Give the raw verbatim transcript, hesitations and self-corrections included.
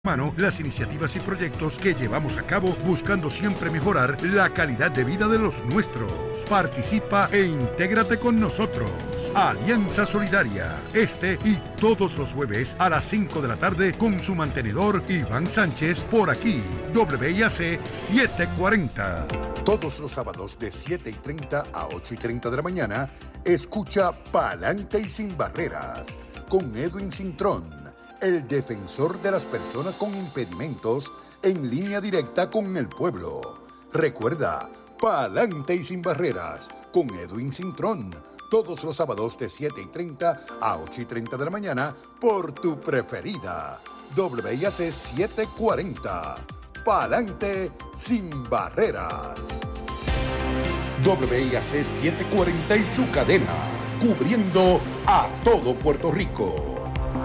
mano las iniciativas y proyectos que llevamos a cabo buscando siempre mejorar la calidad de vida de los nuestros. Participa e intégrate con nosotros. Alianza Solidaria, este y todos los jueves a las cinco de la tarde con su mantenedor Iván Sánchez por aquí, W I A C setecientos cuarenta. Todos los sábados de siete y treinta a ocho y treinta de la mañana, escucha Pa'lante y Sin Barreras con Edwin Cintrón, el defensor de las personas con impedimentos, en línea directa con el pueblo. Recuerda, Pa'lante y Sin Barreras, con Edwin Cintrón, todos los sábados de siete y treinta a ocho y treinta de la mañana, por tu preferida, W I A C setecientos cuarenta. Pa'lante Sin Barreras. W I A C setecientos cuarenta y su cadena, cubriendo a todo Puerto Rico.